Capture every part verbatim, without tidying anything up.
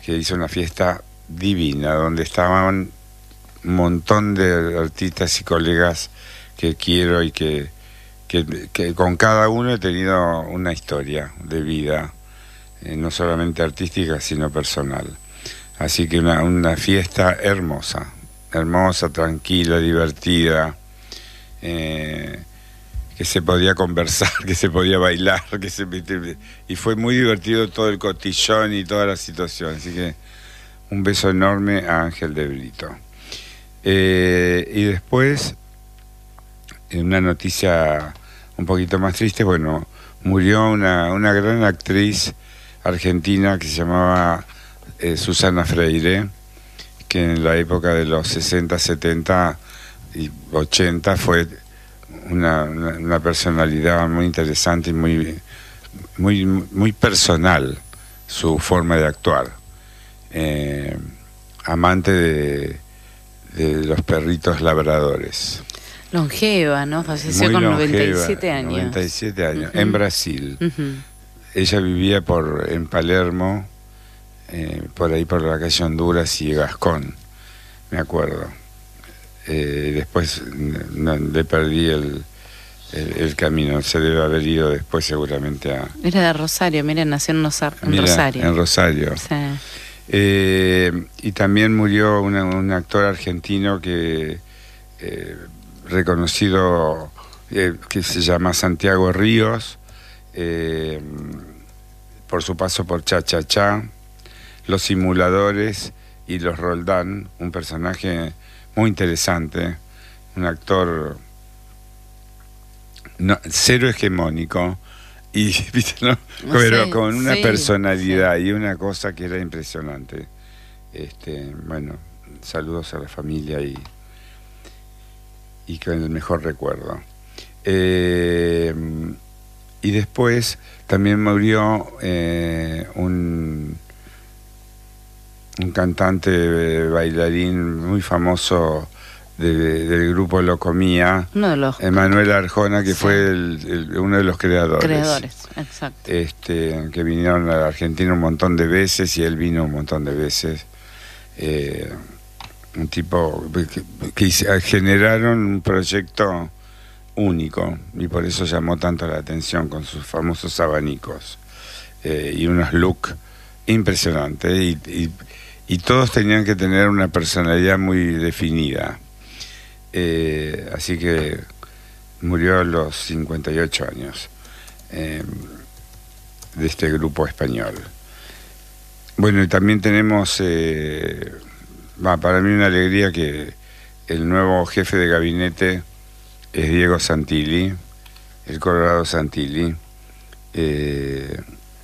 que hizo una fiesta divina, donde estaban un montón de artistas y colegas que quiero y que, que, que con cada uno he tenido una historia de vida, eh, no solamente artística, sino personal. Así que una, una fiesta hermosa, hermosa, tranquila, divertida, eh, que se podía conversar, que se podía bailar, que se, y fue muy divertido todo el cotillón y toda la situación. Así que un beso enorme a Ángel de Brito. Eh, y después, una noticia un poquito más triste, bueno, murió una, una gran actriz argentina que se llamaba eh, Susana Freire, que en la época de los sesenta, setenta y ochenta fue una, una, una personalidad muy interesante y muy, muy, muy personal su forma de actuar. Eh, amante de, de los perritos labradores. Longeva, ¿no? Falleció Muy con longeva, noventa y siete años. noventa y siete años, Uh-huh. en Brasil. Uh-huh. Ella vivía por en Palermo, eh, por ahí por la calle Honduras y Gascón, me acuerdo. Eh, después no, le perdí el, el, el camino, se debe haber ido después seguramente a... Era de Rosario, miren, nació en, Nosa- en Mira, Rosario. En Rosario. Sí. Eh, y también murió una, un actor argentino que eh, reconocido, eh, que se llama Santiago Ríos, eh, por su paso por Cha Cha Cha, Los Simuladores y Los Roldán, un personaje muy interesante, un actor no, cero hegemónico, y ¿viste, no? No Pero sé, con una sí, personalidad sí. y una cosa que era impresionante. Este, bueno, saludos a la familia y, y con el mejor recuerdo. Eh, y después también murió eh, un, un cantante bailarín muy famoso de, del grupo Locomía, Uno de los Emanuel Arjona, que sí. fue el, el, uno de los creadores. creadores, exacto. Este, que vinieron a la Argentina un montón de veces y él vino un montón de veces. Eh, un tipo que, que generaron un proyecto único y por eso llamó tanto la atención con sus famosos abanicos eh, y unos looks impresionantes y, y, y todos tenían que tener una personalidad muy definida. Eh, así que murió a los cincuenta y ocho años eh, de este grupo español. Bueno, y también tenemos eh, bah, para mí una alegría que el nuevo jefe de gabinete es Diego Santilli, el Colorado Santilli, eh,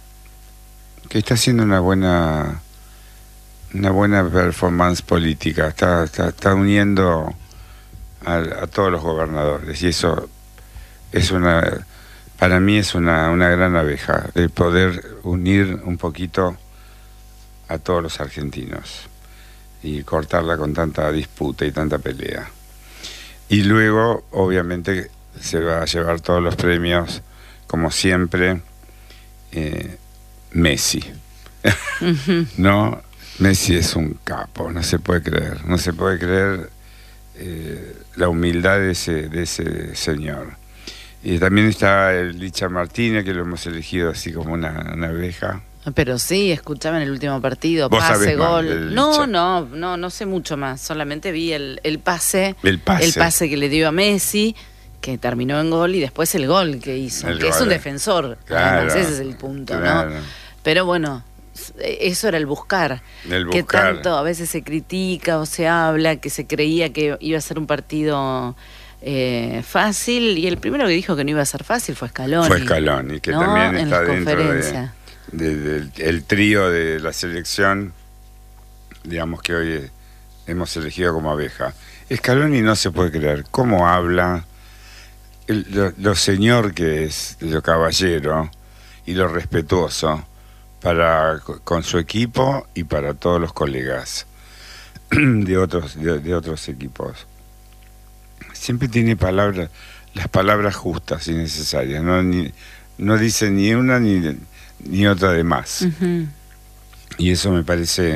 que está haciendo una buena una buena performance política, está, está, está uniendo a, a todos los gobernadores y eso es una, para mí es una, una gran abeja, el poder unir un poquito a todos los argentinos y cortarla con tanta disputa y tanta pelea. Y luego, obviamente, se va a llevar todos los premios, como siempre, eh, Messi. Uh-huh. No, Messi es un capo, no se puede creer, no se puede creer eh, la humildad de ese, de ese señor. Y también está el Licha Martínez, que lo hemos elegido así como una, una abeja. Pero sí, escuchaba en el último partido, ¿Vos pase, sabés más gol. del No, Licha? no, no, no sé mucho más. Solamente vi el, el pase, El pase. el pase que le dio a Messi, que terminó en gol, y después el gol que hizo, El que es gol. un defensor. Claro, Además, ese es el punto, claro. ¿no? Pero bueno, eso era el buscar. El Que buscar. tanto a veces se critica o se habla, que se creía que iba a ser un partido eh, fácil, y el primero que dijo que no iba a ser fácil fue Scaloni. Fue Scaloni, que ¿no? también En está las dentro de, conferencias. de- del el trío de la selección, digamos que hoy eh, hemos elegido como abeja. Scaloni no se puede creer cómo habla, el- lo, lo señor que es, lo caballero y lo respetuoso para con su equipo y para todos los colegas de otros de, de otros equipos. Siempre tiene palabras, las palabras justas y necesarias, no, ni, no dice ni una ni, ni otra de más. Uh-huh. Y eso me parece